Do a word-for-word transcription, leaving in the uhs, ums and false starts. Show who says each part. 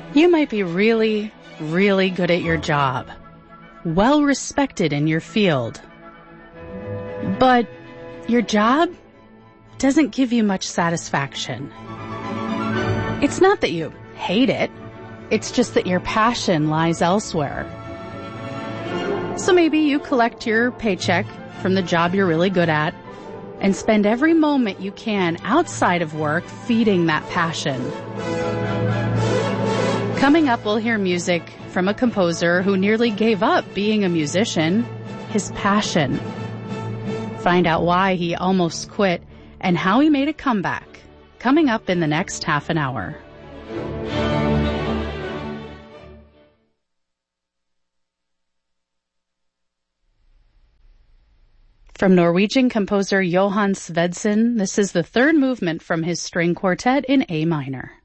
Speaker 1: You might be really, really good at your job, well respected in your field, but your job doesn't give you much satisfaction. It's not that you hate it, it's just that your passion lies elsewhere. So maybe you collect your paycheck from the job you're really good at and spend every moment you can outside of work feeding that passion. Coming up, we'll hear music from a composer who nearly gave up being a musician, his passion. Find out why he almost quit and how he made a comeback. Coming up in the next half an hour. From Norwegian composer Johan Svendsen, this is the third movement from his string quartet in A minor.